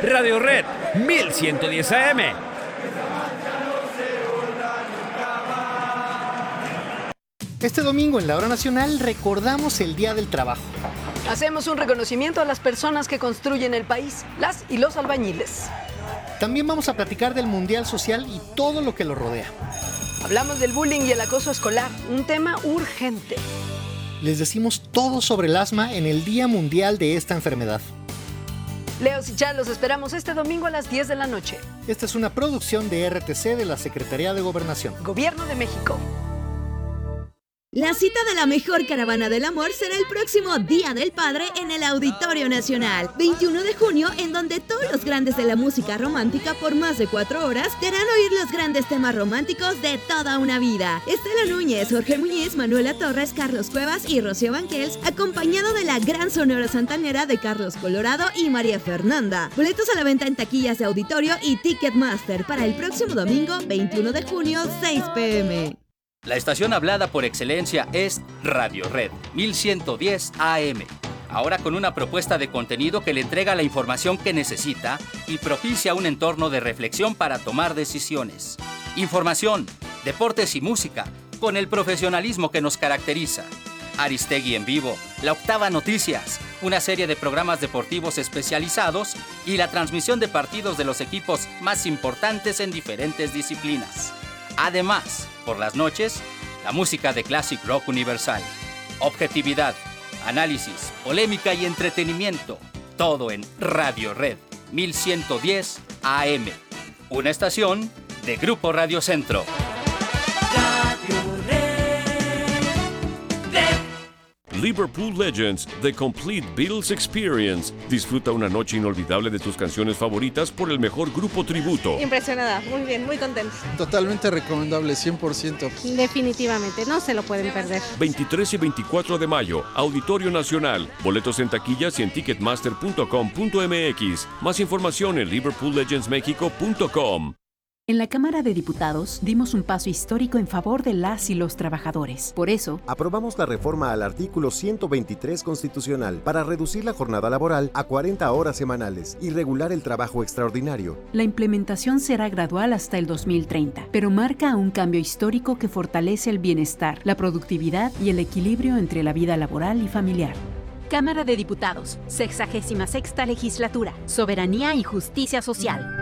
Radio Red 1110 AM. Este domingo en la Hora Nacional recordamos el Día del Trabajo. Hacemos un reconocimiento a las personas que construyen el país, las y los albañiles. También vamos a platicar del Mundial Social y todo lo que lo rodea. Hablamos del bullying y el acoso escolar, un tema urgente. Les decimos todo sobre el asma en el Día Mundial de esta enfermedad. Leos y Char, los esperamos este domingo a las 10 de la noche. Esta es una producción de RTC de la Secretaría de Gobernación. Gobierno de México. La cita de la mejor caravana del amor será el próximo Día del Padre en el Auditorio Nacional, 21 de junio, en donde todos los grandes de la música romántica por más de 4 horas te harán oír los grandes temas románticos de toda una vida. Estela Núñez, Jorge Muñiz, Manuela Torres, Carlos Cuevas y Rocío Banquels, acompañado de la gran sonora santanera de Carlos Colorado y María Fernanda. Boletos a la venta en taquillas de auditorio y Ticketmaster para el próximo domingo, 21 de junio, 6 p.m. La estación hablada por excelencia es Radio Red 1110 AM. Ahora con una propuesta de contenido que le entrega la información que necesita y propicia un entorno de reflexión para tomar decisiones. Información, deportes y música con el profesionalismo que nos caracteriza. Aristegui en vivo, La Octava Noticias, una serie de programas deportivos especializados y la transmisión de partidos de los equipos más importantes en diferentes disciplinas. Además, por las noches, la música de Classic Rock Universal. Objetividad, análisis, polémica y entretenimiento. Todo en Radio Red 1110 AM. Una estación de Grupo Radio Centro. Liverpool Legends, The Complete Beatles Experience. Disfruta una noche inolvidable de tus canciones favoritas por el mejor grupo tributo. Impresionada, muy bien, muy contenta. Totalmente recomendable, 100%. Definitivamente, no se lo pueden perder. 23 y 24 de mayo, Auditorio Nacional. Boletos en taquillas y en ticketmaster.com.mx. Más información en liverpoollegendsmexico.com. En la Cámara de Diputados dimos un paso histórico en favor de las y los trabajadores. Por eso, aprobamos la reforma al artículo 123 constitucional para reducir la jornada laboral a 40 horas semanales y regular el trabajo extraordinario. La implementación será gradual hasta el 2030, pero marca un cambio histórico que fortalece el bienestar, la productividad y el equilibrio entre la vida laboral y familiar. Cámara de Diputados, 66ª Legislatura, Soberanía y Justicia Social.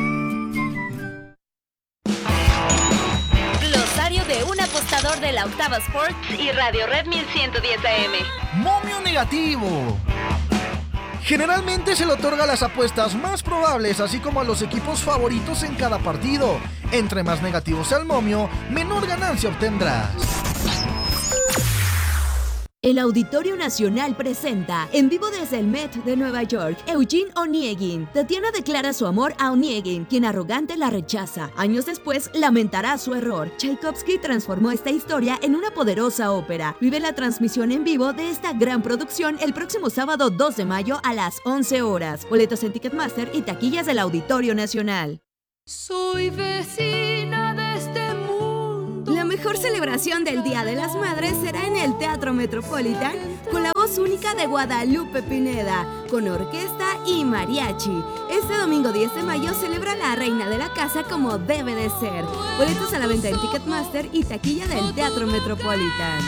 De un apostador de la Octava Sports y Radio Red 1110 AM. Momio negativo. Generalmente se le otorga a las apuestas más probables, así como a los equipos favoritos en cada partido. Entre más negativos sea el momio, menor ganancia obtendrás. El Auditorio Nacional presenta, en vivo desde el Met de Nueva York, Eugene Onegin. Tatiana declara su amor a Onegin, quien arrogante la rechaza. Años después, lamentará su error. Tchaikovsky transformó esta historia en una poderosa ópera. Vive la transmisión en vivo de esta gran producción el próximo sábado 2 de mayo a las 11 horas. Boletos en Ticketmaster y taquillas del Auditorio Nacional. Soy vecina de este mundo. La mejor celebración del Día de las Madres será en el Teatro Metropolitan con la voz única de Guadalupe Pineda, con orquesta y mariachi. Este domingo 10 de mayo celebra la reina de la casa como debe de ser. Boletos a la venta en Ticketmaster y taquilla del Teatro Metropolitan.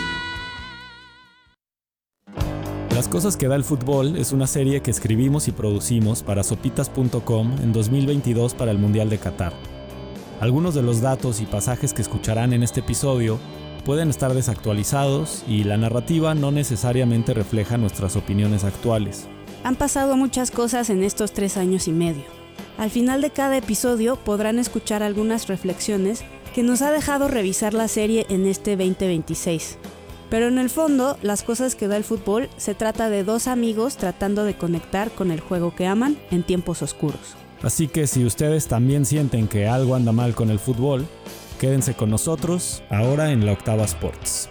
Las cosas que da el fútbol es una serie que escribimos y producimos para sopitas.com en 2022 para el Mundial de Qatar. Algunos de los datos y pasajes que escucharán en este episodio pueden estar desactualizados y la narrativa no necesariamente refleja nuestras opiniones actuales. Han pasado muchas cosas en estos 3 años y medio. Al final de cada episodio podrán escuchar algunas reflexiones que nos ha dejado revisar la serie en este 2026. Pero en el fondo, las cosas que da el fútbol se trata de 2 amigos tratando de conectar con el juego que aman en tiempos oscuros. Así que si ustedes también sienten que algo anda mal con el fútbol, quédense con nosotros ahora en la Octava Sports.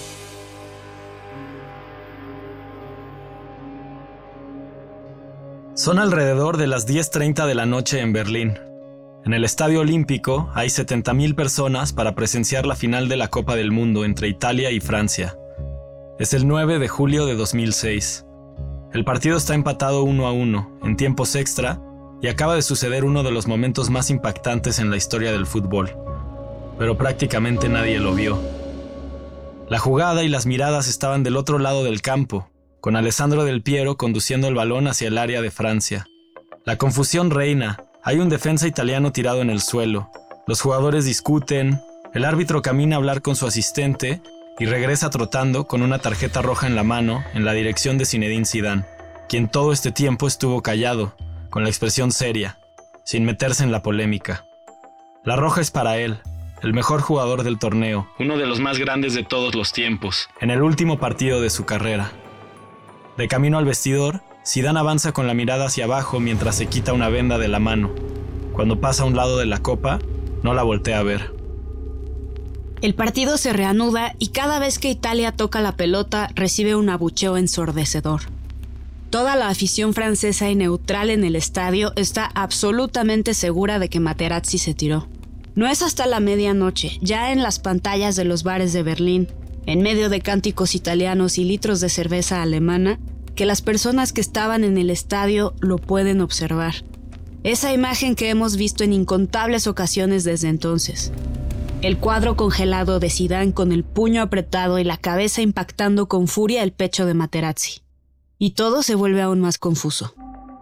Son alrededor de las 10:30 de la noche en Berlín. En el Estadio Olímpico hay 70,000 personas para presenciar la final de la Copa del Mundo entre Italia y Francia. Es el 9 de julio de 2006. El partido está empatado 1-1 en tiempos extra y acaba de suceder uno de los momentos más impactantes en la historia del fútbol. Pero prácticamente nadie lo vio. La jugada y las miradas estaban del otro lado del campo, con Alessandro Del Piero conduciendo el balón hacia el área de Francia. La confusión reina. Hay un defensa italiano tirado en el suelo. Los jugadores discuten, el árbitro camina a hablar con su asistente y regresa trotando con una tarjeta roja en la mano en la dirección de Zinedine Zidane, quien todo este tiempo estuvo callado, con la expresión seria, sin meterse en la polémica. La roja es para él, el mejor jugador del torneo, uno de los más grandes de todos los tiempos, en el último partido de su carrera. De camino al vestidor, Zidane avanza con la mirada hacia abajo mientras se quita una venda de la mano. Cuando pasa a un lado de la copa, no la voltea a ver. El partido se reanuda y cada vez que Italia toca la pelota recibe un abucheo ensordecedor. Toda la afición francesa y neutral en el estadio está absolutamente segura de que Materazzi se tiró. No es hasta la medianoche, ya en las pantallas de los bares de Berlín, en medio de cánticos italianos y litros de cerveza alemana, que las personas que estaban en el estadio lo pueden observar. Esa imagen que hemos visto en incontables ocasiones desde entonces. El cuadro congelado de Zidane con el puño apretado y la cabeza impactando con furia el pecho de Materazzi. Y todo se vuelve aún más confuso.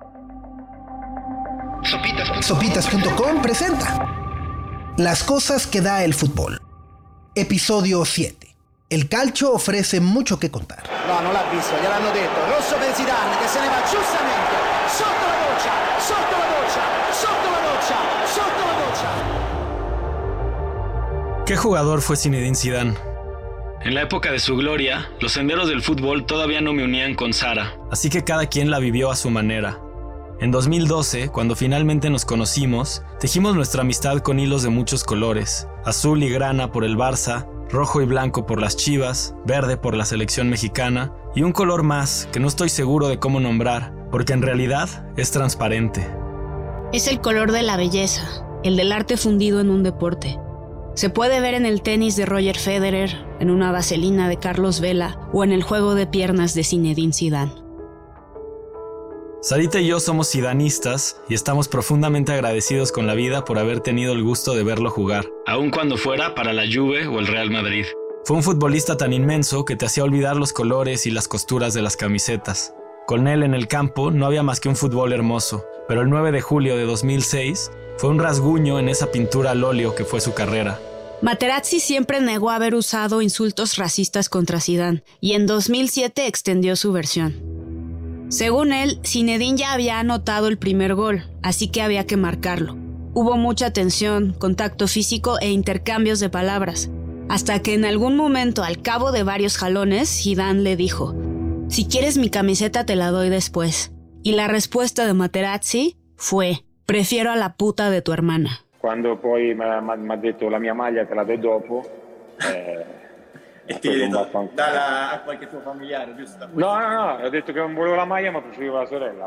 Sopitas.com presenta Las cosas que da el fútbol. Episodio 7. El calcio ofrece mucho que contar. No, non l'ha visto, gliel'hanno detto. Rosso per Zidane che se ne va giustamente. Sotto la doccia, sotto la doccia, sotto la doccia, sotto la doccia. ¿Qué jugador fue Zinedine Zidane? En la época de su gloria, los senderos del fútbol todavía no me unían con Sara, así que cada quien la vivió a su manera. En 2012, cuando finalmente nos conocimos, tejimos nuestra amistad con hilos de muchos colores, azul y grana por el Barça, rojo y blanco por las Chivas, verde por la selección mexicana y un color más que no estoy seguro de cómo nombrar, porque en realidad es transparente. Es el color de la belleza, el del arte fundido en un deporte. Se puede ver en el tenis de Roger Federer, en una vaselina de Carlos Vela o en el juego de piernas de Zinedine Zidane. Sarita y yo somos zidanistas y estamos profundamente agradecidos con la vida por haber tenido el gusto de verlo jugar, aun cuando fuera para la Juve o el Real Madrid. Fue un futbolista tan inmenso que te hacía olvidar los colores y las costuras de las camisetas. Con él en el campo no había más que un fútbol hermoso, pero el 9 de julio de 2006 fue un rasguño en esa pintura al óleo que fue su carrera. Materazzi siempre negó haber usado insultos racistas contra Zidane y en 2007 extendió su versión. Según él, Zinedine ya había anotado el primer gol, así que había que marcarlo. Hubo mucha tensión, contacto físico e intercambios de palabras, hasta que en algún momento, al cabo de varios jalones, Zidane le dijo: «Si quieres mi camiseta te la doy después». Y la respuesta de Materazzi fue: «Prefiero a la puta de tu hermana». Quando poi mi ha detto la mia maglia te la do dopo, e ti dalla a qualche tuo familiare, giusto? No, ho detto che non volevo la maglia ma preferivo la sorella.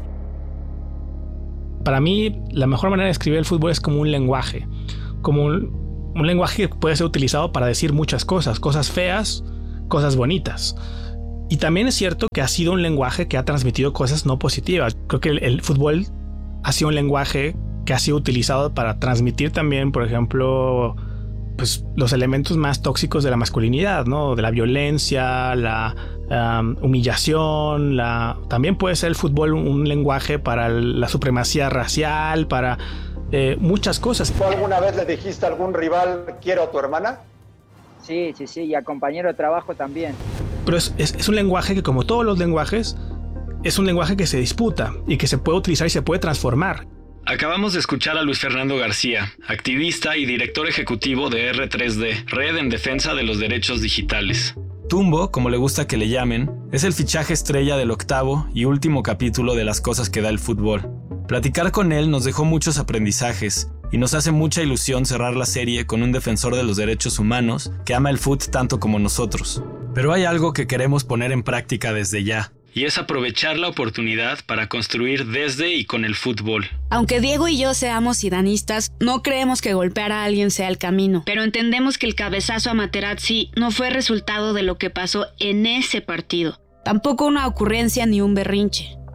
Para mí, la mejor manera de escribir el fútbol es como un lenguaje. Como un lenguaje que puede ser utilizado para decir muchas cosas. Cosas feas, cosas bonitas. Y también es cierto que ha sido un lenguaje que ha transmitido cosas no positivas. Creo que el fútbol ha sido un lenguaje que ha sido utilizado para transmitir también, por ejemplo, pues, los elementos más tóxicos de la masculinidad, ¿no? De la violencia, la humillación. También puede ser el fútbol un lenguaje para la supremacía racial, para muchas cosas. ¿Tú alguna vez le dijiste a algún rival quiero a tu hermana? Sí, y a compañero de trabajo también. Pero es un lenguaje que, como todos los lenguajes, es un lenguaje que se disputa y que se puede utilizar y se puede transformar. Acabamos de escuchar a Luis Fernando García, activista y director ejecutivo de R3D, Red en Defensa de los Derechos Digitales. Tumbo, como le gusta que le llamen, es el fichaje estrella del octavo y último capítulo de Las cosas que da el fútbol. Platicar con él nos dejó muchos aprendizajes y nos hace mucha ilusión cerrar la serie con un defensor de los derechos humanos que ama el fútbol tanto como nosotros. Pero hay algo que queremos poner en práctica desde ya. Y es aprovechar la oportunidad para construir desde y con el fútbol. Aunque Diego y yo seamos zidanistas, no creemos que golpear a alguien sea el camino. Pero entendemos que el cabezazo a Materazzi no fue resultado de lo que pasó en ese partido. Tampoco una ocurrencia ni un berrinche.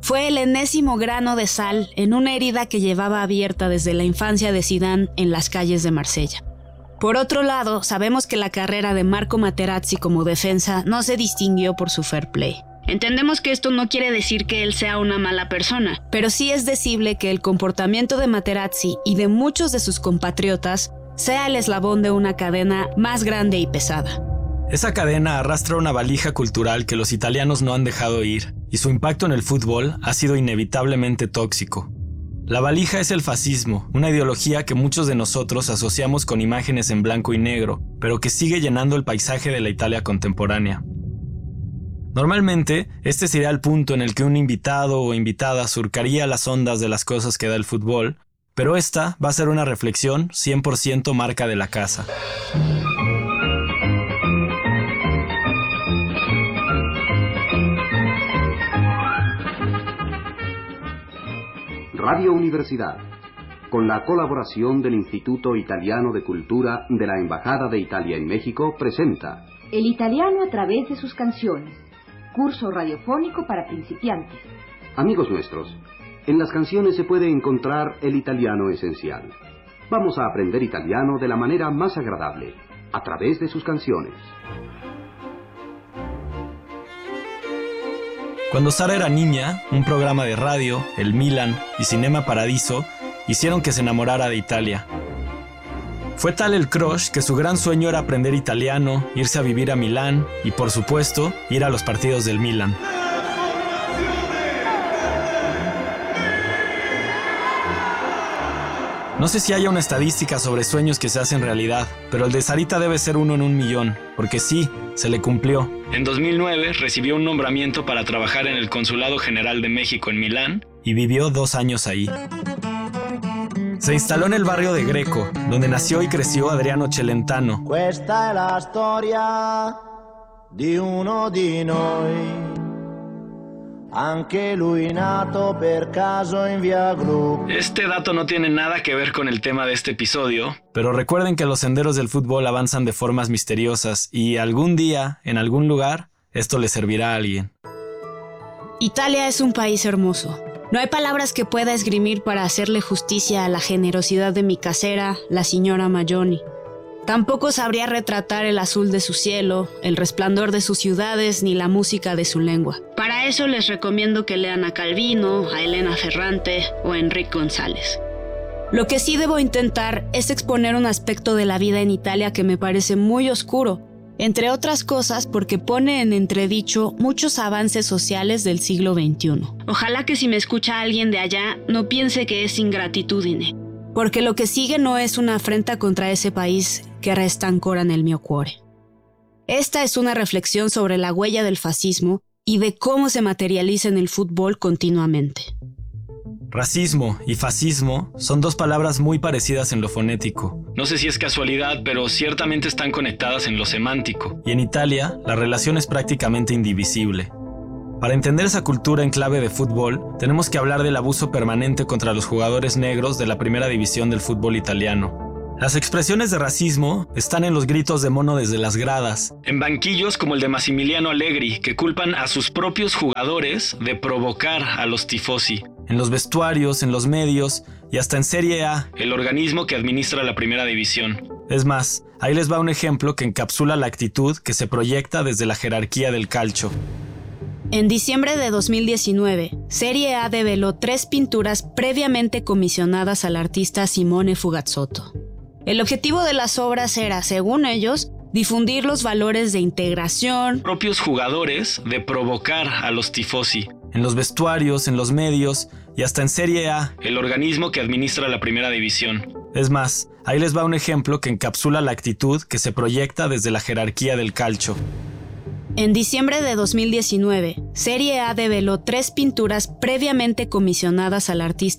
fue el enésimo grano de sal en una herida que llevaba abierta desde la infancia de Zidane en las calles de Marsella. Por otro lado, sabemos que la carrera de Marco Materazzi como defensa no se distinguió por su fair play. Entendemos que esto no quiere decir que él sea una mala persona, pero sí es decible que el comportamiento de Materazzi y de muchos de sus compatriotas sea el eslabón de una cadena más grande y pesada. Esa cadena arrastra una valija cultural que los italianos no han dejado ir, y su impacto en el fútbol ha sido inevitablemente tóxico. La valija es el fascismo, una ideología que muchos de nosotros asociamos con imágenes en blanco y negro, pero que sigue llenando el paisaje de la Italia contemporánea. Normalmente, este sería el punto en el que un invitado o invitada surcaría las ondas de las cosas que da el fútbol, pero esta va a ser una reflexión 100% marca de la casa. Radio Universidad, con la colaboración del Instituto Italiano de Cultura de la Embajada de Italia en México, presenta El italiano a través de sus canciones, curso radiofónico para principiantes. Amigos nuestros, en las canciones se puede encontrar el italiano esencial. Vamos a aprender italiano de la manera más agradable, a través de sus canciones. Cuando Sara era niña, un programa de radio, el Milan y Cinema Paradiso hicieron que se enamorara de Italia. Fue tal el crush que su gran sueño era aprender italiano, irse a vivir a Milán y, por supuesto, ir a los partidos del Milan. No sé si haya una estadística sobre sueños que se hacen realidad, pero el de Sarita debe ser 1 en 1.000.000, porque sí, se le cumplió. En 2009 recibió un nombramiento para trabajar en el Consulado General de México en Milán y vivió 2 años ahí. Se instaló en el barrio de Greco, donde nació y creció Adriano Celentano. Questa è la storia di uno di noi, anche lui nato per caso in via Gru. Este dato no tiene nada que ver con el tema de este episodio, pero recuerden que los senderos del fútbol avanzan de formas misteriosas y algún día, en algún lugar, esto le servirá a alguien. Italia es un país hermoso. No hay palabras que pueda esgrimir para hacerle justicia a la generosidad de mi casera, la señora Maglioni. Tampoco sabría retratar el azul de su cielo, el resplandor de sus ciudades, ni la música de su lengua. Para eso les recomiendo que lean a Calvino, a Elena Ferrante o a Enrique González. Lo que sí debo intentar es exponer un aspecto de la vida en Italia que me parece muy oscuro, entre otras cosas porque pone en entredicho muchos avances sociales del siglo XXI. Ojalá que si me escucha alguien de allá no piense que es ingratitudine, porque lo que sigue no es una afrenta contra ese país que resta ancora nel mio cuore. Esta es una reflexión sobre la huella del fascismo y de cómo se materializa en el fútbol continuamente. Racismo y fascismo son 2 palabras muy parecidas en lo fonético. No sé si es casualidad, pero ciertamente están conectadas en lo semántico. Y en Italia, la relación es prácticamente indivisible. Para entender esa cultura en clave de fútbol, tenemos que hablar del abuso permanente contra los jugadores negros de la primera división del fútbol italiano. Las expresiones de racismo están en los gritos de mono desde las gradas, en banquillos como el de Massimiliano Allegri, que culpan a sus propios jugadores de provocar a los tifosi, en los vestuarios, en los medios y hasta en Serie A, el organismo que administra la primera división. Es más, ahí les va un ejemplo que encapsula la actitud que se proyecta desde la jerarquía del calcio. En diciembre de 2019, Serie A develó 3 pinturas previamente comisionadas al artista Simone Fugazzotto. El objetivo de las obras era, según ellos, difundir los valores de integración, propios jugadores de provocar a los tifosi, en los vestuarios, en los medios y hasta en Serie A, el organismo que administra la primera división. Es más, ahí les va un ejemplo que encapsula la actitud que se proyecta desde la jerarquía del calcio. En diciembre de 2019, Serie A develó 3 pinturas previamente comisionadas al artista